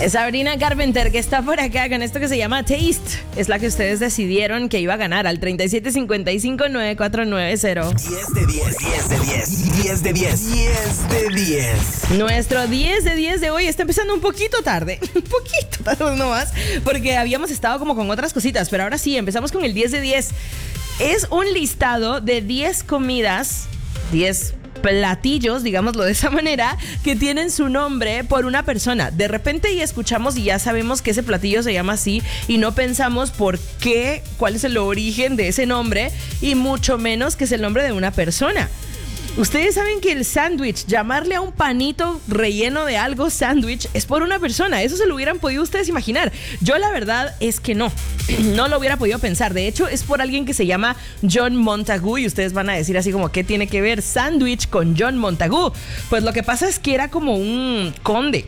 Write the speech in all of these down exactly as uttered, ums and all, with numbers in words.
Sabrina Carpenter, que está por acá con esto que se llama Taste. Es la que ustedes decidieron que iba a ganar al treinta y siete cincuenta y cinco nueve cuatro nueve cero. diez de diez, diez de diez, diez de diez, diez de diez. Nuestro diez de diez de hoy está empezando un poquito tarde, un poquito tarde nomás, porque habíamos estado como con otras cositas, pero ahora sí, empezamos con el diez de diez. Es un listado de diez comidas, diez platillos, digámoslo de esa manera, que tienen su nombre por una persona. De repente ya escuchamos y ya sabemos que ese platillo se llama así y no pensamos por qué, cuál es el origen de ese nombre y mucho menos que es el nombre de una persona. Ustedes saben que el sándwich, llamarle a un panito relleno de algo sándwich, es por una persona. Eso se lo hubieran podido ustedes imaginar. Yo la verdad es que no, no lo hubiera podido pensar. De hecho, es por alguien que se llama John Montagu y ustedes van a decir así como, ¿qué tiene que ver sándwich con John Montagu? Pues lo que pasa es que era como un conde,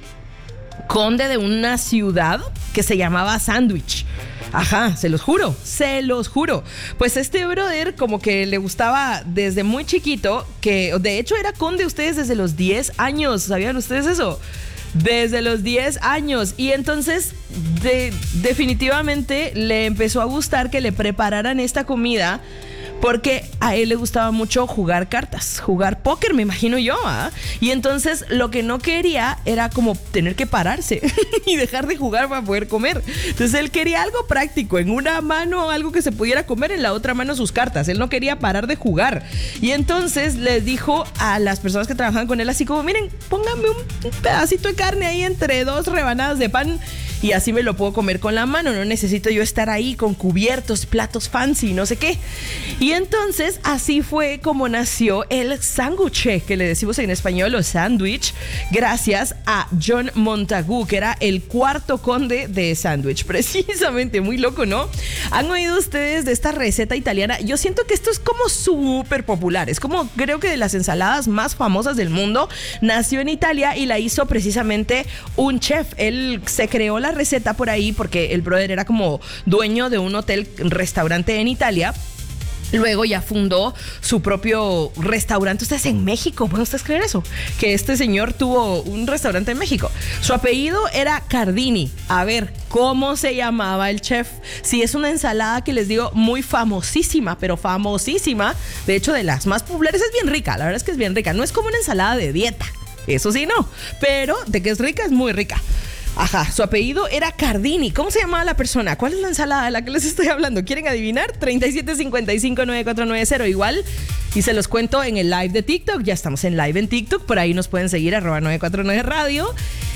conde de una ciudad que se llamaba Sandwich. Ajá, se los juro, se los juro. Pues este brother como que le gustaba desde muy chiquito, que de hecho era conde ustedes desde los diez años, ¿sabían ustedes eso? Desde los diez años. Y entonces de, definitivamente le empezó a gustar que le prepararan esta comida porque a él le gustaba mucho jugar cartas, jugar póker, me imagino yo, ¿ah? Y entonces lo que no quería era como tener que pararse y dejar de jugar para poder comer. Entonces él quería algo práctico, en una mano algo que se pudiera comer, en la otra mano sus cartas. Él no quería parar de jugar. Y entonces les dijo a las personas que trabajaban con él así como, miren, pónganme un pedacito de carne ahí entre dos rebanadas de pan y así me lo puedo comer con la mano. No necesito yo estar ahí con cubiertos, platos fancy, no sé qué. Y entonces así fue como nació el sándwich, que le decimos en español, o sándwich, gracias a John Montagu, que era el cuarto conde de sándwich. Precisamente, muy loco, ¿no? ¿Han oído ustedes de esta receta italiana? Yo siento que esto es como súper popular. Es como, creo que de las ensaladas más famosas del mundo. Nació en Italia y la hizo precisamente un chef. Él se creó la receta por ahí porque el brother era como dueño de un hotel, restaurante en Italia. Luego ya fundó su propio restaurante. Ustedes en México, ¿pueden ustedes creer eso? Que este señor tuvo un restaurante en México. Su apellido era Cardini. A ver, ¿cómo se llamaba el chef? Sí, es una ensalada que les digo muy famosísima, pero famosísima. De hecho, de las más populares, es bien rica. La verdad es que es bien rica. No es como una ensalada de dieta. Eso sí, no. Pero de que es rica, es muy rica. Ajá, su apellido era Cardini. ¿Cómo se llamaba la persona? ¿Cuál es la ensalada de la que les estoy hablando? ¿Quieren adivinar? treinta y siete cincuenta y cinco nueve cuatro nueve cero igual. Y se los cuento en el live de TikTok. Ya estamos en live en TikTok. Por ahí nos pueden seguir, arroba nueve cuatro nueve radio.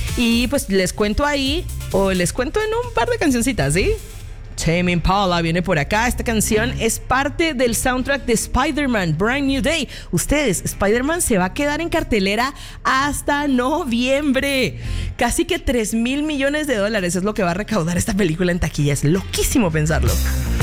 Y pues les cuento ahí, o les cuento en un par de cancioncitas, ¿sí? Tame Impala viene por acá. Esta canción es parte del soundtrack de Spider-Man, Brand New Day. Ustedes, Spider-Man se va a quedar en cartelera hasta noviembre. Casi que tres mil millones de dólares es lo que va a recaudar esta película en taquilla. Es loquísimo pensarlo.